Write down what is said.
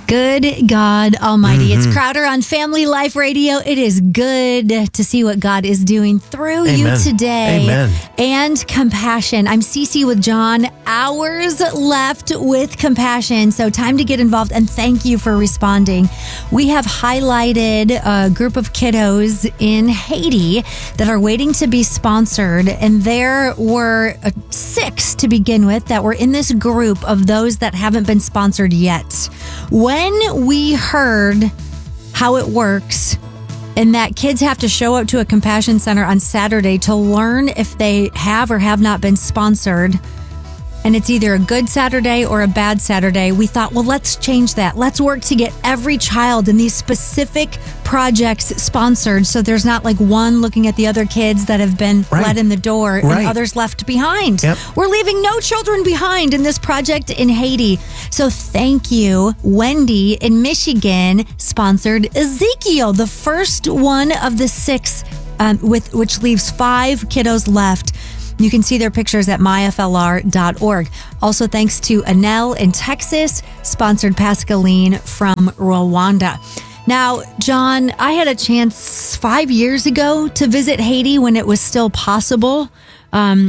Good God Almighty. It's Crowder on Family Life Radio. It is good to see what God is doing through you today. Amen. And compassion. I'm Cece with John. Hours left with compassion. So time to get involved, and thank you for responding. We have highlighted a group of kiddos in Haiti that are waiting to be sponsored. And there were 6 to begin with that were in this group of those that haven't been sponsored yet. When we heard how it works and that kids have to show up to a compassion center on Saturday to learn if they have or have not been sponsored, and it's either a good Saturday or a bad Saturday, we thought, well, let's change that. Let's work to get every child in these specific projects sponsored, so there's not like one looking at the other kids that have been let in the door and others left behind. Yep. We're leaving no children behind in this project in Haiti. So thank you. Wendy in Michigan sponsored Ezekiel, the first one of the 6, which leaves 5 kiddos left. You can see their pictures at myflr.org. Also, thanks to Anel in Texas, sponsored Pascaline from Rwanda. Now, John, I had a chance 5 years ago to visit Haiti when it was still possible.